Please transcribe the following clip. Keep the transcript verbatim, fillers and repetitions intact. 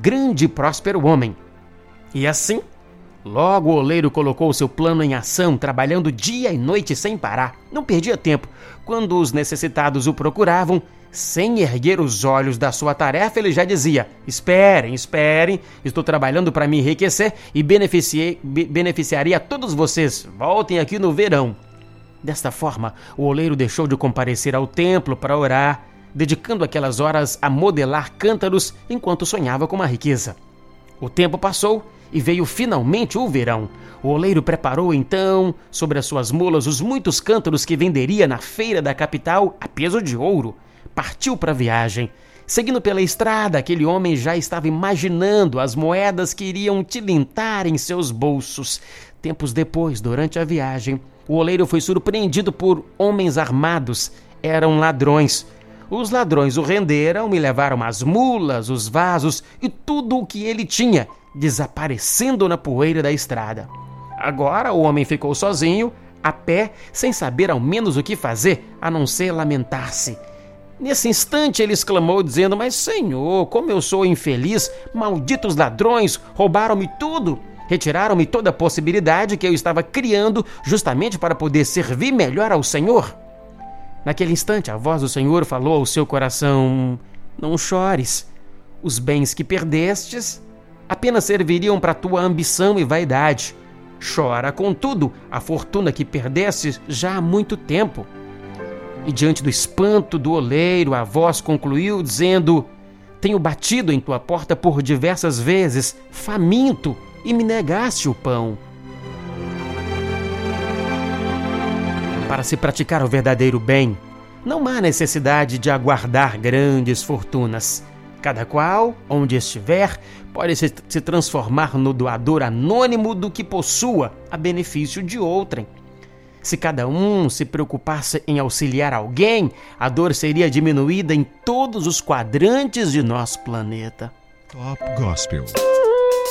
grande e próspero homem. E assim, logo o oleiro colocou seu plano em ação, trabalhando dia e noite sem parar. Não perdia tempo. Quando os necessitados o procuravam, sem erguer os olhos da sua tarefa, ele já dizia: esperem, esperem, estou trabalhando para me enriquecer e beneficiei, be- beneficiaria a todos vocês. Voltem aqui no verão. Desta forma, o oleiro deixou de comparecer ao templo para orar, dedicando aquelas horas a modelar cântaros enquanto sonhava com uma riqueza. O tempo passou e veio finalmente o verão. O oleiro preparou então, sobre as suas mulas, os muitos cântaros que venderia na feira da capital a peso de ouro. Partiu para a viagem. Seguindo pela estrada, aquele homem já estava imaginando as moedas que iriam tilintar em seus bolsos. Tempos depois, durante a viagem, o oleiro foi surpreendido por homens armados. Eram ladrões. Os ladrões o renderam e levaram as mulas, os vasos e tudo o que ele tinha, desaparecendo na poeira da estrada. Agora o homem ficou sozinho, a pé, sem saber ao menos o que fazer, a não ser lamentar-se. Nesse instante ele exclamou dizendo: mas Senhor, como eu sou infeliz, malditos ladrões, roubaram-me tudo, retiraram-me toda a possibilidade que eu estava criando justamente para poder servir melhor ao Senhor. Naquele instante a voz do Senhor falou ao seu coração: não chores, os bens que perdestes apenas serviriam para tua ambição e vaidade. Chora, contudo, a fortuna que perdestes já há muito tempo. E diante do espanto do oleiro, a voz concluiu dizendo: tenho batido em tua porta por diversas vezes, faminto, e me negaste o pão. Para se praticar o verdadeiro bem, não há necessidade de aguardar grandes fortunas. Cada qual, onde estiver, pode se, se transformar no doador anônimo do que possua, a benefício de outrem. Se cada um se preocupasse em auxiliar alguém, a dor seria diminuída em todos os quadrantes de nosso planeta. Top Gospel.